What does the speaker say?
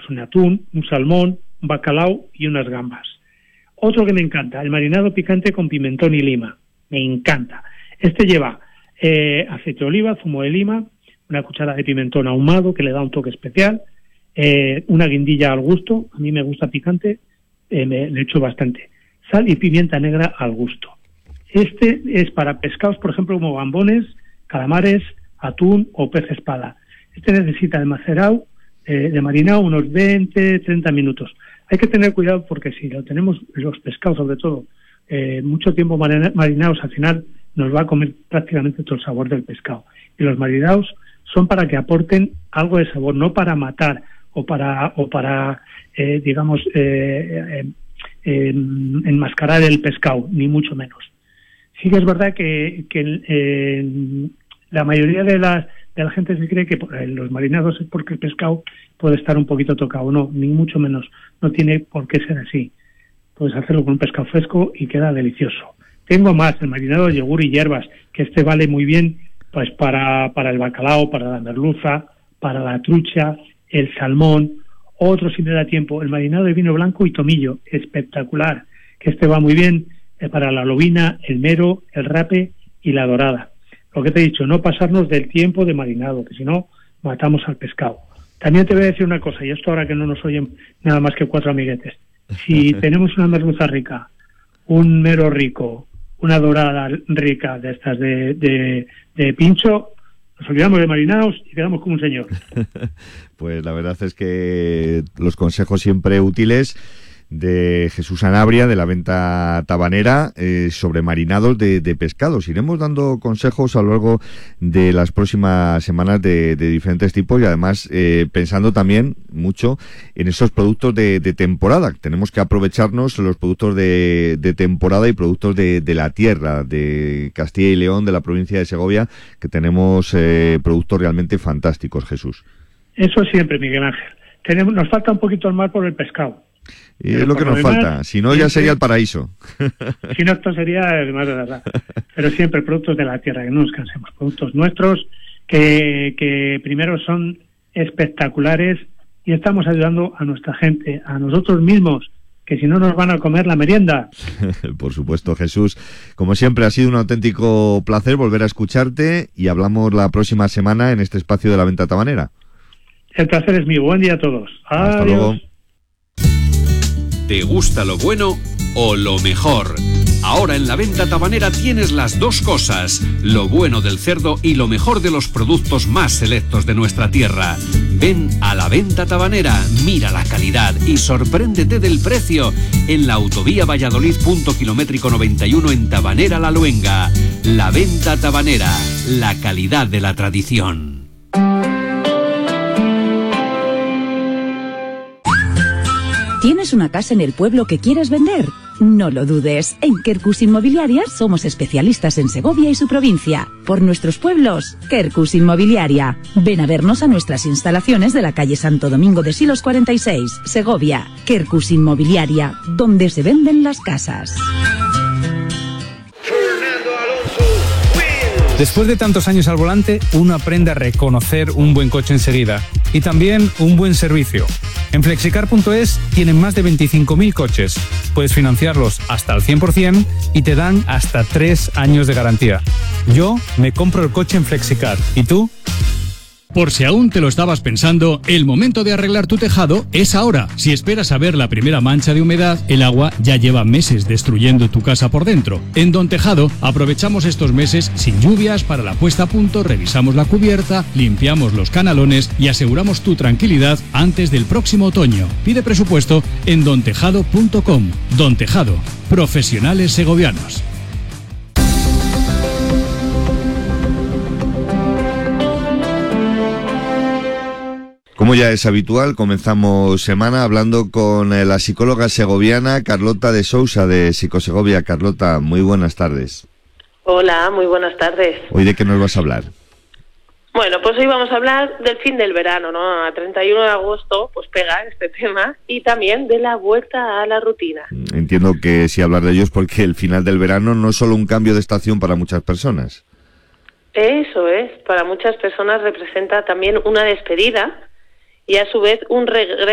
pues un atún, un salmón, un bacalao y unas gambas. Otro que me encanta, el marinado picante con pimentón y lima. Me encanta. Este lleva aceite de oliva, zumo de lima, una cuchara de pimentón ahumado que le da un toque especial, una guindilla al gusto, a mí me gusta picante, le echo bastante, sal y pimienta negra al gusto. Este es para pescados, por ejemplo, como gambones, calamares, atún o pez espada. Este necesita de macerado, de marinado, unos 20-30 minutos. Hay que tener cuidado porque si lo tenemos, los pescados sobre todo, mucho tiempo marinados, al final nos va a comer prácticamente todo el sabor del pescado. Y los marinados son para que aporten algo de sabor, no para matar o para enmascarar el pescado, ni mucho menos. Sí que es verdad que la mayoría de la gente se cree que los marinados es porque el pescado puede estar un poquito tocado. No, ni mucho menos. No tiene por qué ser así. Puedes hacerlo con un pescado fresco y queda delicioso. Tengo más, el marinado de yogur y hierbas, que este vale muy bien pues para el bacalao, para la merluza, para la trucha, el salmón. Otro, si me da tiempo, el marinado de vino blanco y tomillo, espectacular, que este va muy bien para la lobina, el mero, el rape y la dorada. Lo que te he dicho, no pasarnos del tiempo de marinado, que si no, matamos al pescado. También te voy a decir una cosa, y esto ahora que no nos oyen nada más que 4 amiguetes. Si tenemos una merluza rica, un mero rico, una dorada rica de estas de pincho, nos olvidamos de marinados y quedamos como un señor. Pues la verdad es que los consejos siempre útiles de Jesús Sanabria, de la Venta Tabanera, sobre marinados de pescados. Iremos dando consejos a lo largo de las próximas semanas de diferentes tipos y además pensando también mucho en esos productos de temporada. Tenemos que aprovecharnos los productos de temporada y productos de la tierra, de Castilla y León, de la provincia de Segovia, que tenemos productos realmente fantásticos, Jesús. Eso siempre, Miguel Ángel. Nos falta un poquito el mar por el pescado. Y es lo que nos falta, si no ya sería el paraíso. Si no, esto sería el mar de verdad. Pero siempre productos de la tierra, que no nos cansemos, productos nuestros que primero son espectaculares y estamos ayudando a nuestra gente, a nosotros mismos, que si no nos van a comer la merienda. Por supuesto, Jesús. Como siempre, ha sido un auténtico placer volver a escucharte y hablamos la próxima semana en este espacio de la Venta Tabanera. El placer es mío. Buen día a todos. Hasta Adiós. luego. ¿Te gusta lo bueno o lo mejor? Ahora en la Venta Tabanera tienes las dos cosas, lo bueno del cerdo y lo mejor de los productos más selectos de nuestra tierra. Ven a la Venta Tabanera, mira la calidad y sorpréndete del precio en la autovía Valladolid kilométrico 91 en Tabanera La Luenga. La Venta Tabanera, la calidad de la tradición. ¿Tienes una casa en el pueblo que quieres vender? No lo dudes, en Quercus Inmobiliaria somos especialistas en Segovia y su provincia. Por nuestros pueblos, Quercus Inmobiliaria. Ven a vernos a nuestras instalaciones de la calle Santo Domingo de Silos 46, Segovia. Quercus Inmobiliaria, donde se venden las casas. Después de tantos años al volante, uno aprende a reconocer un buen coche enseguida y también un buen servicio. En Flexicar.es tienen más de 25.000 coches. Puedes financiarlos hasta el 100% y te dan hasta 3 años de garantía. Yo me compro el coche en Flexicar. ¿Y tú? Por si aún te lo estabas pensando, el momento de arreglar tu tejado es ahora. Si esperas a ver la primera mancha de humedad, el agua ya lleva meses destruyendo tu casa por dentro. En Don Tejado aprovechamos estos meses sin lluvias para la puesta a punto, revisamos la cubierta, limpiamos los canalones y aseguramos tu tranquilidad antes del próximo otoño. Pide presupuesto en dontejado.com. Don Tejado, profesionales segovianos. Como ya es habitual, comenzamos semana hablando con la psicóloga segoviana Carlota de Sousa de Psicosegovia. Carlota, muy buenas tardes. Hola, muy buenas tardes. ¿Hoy de qué nos vas a hablar? Bueno, pues hoy vamos a hablar del fin del verano, ¿no? A 31 de agosto pues pega este tema y también de la vuelta a la rutina. Entiendo que sí hablar de ellos porque el final del verano no es solo un cambio de estación para muchas personas. Eso es, para muchas personas representa también una despedida y a su vez un regreso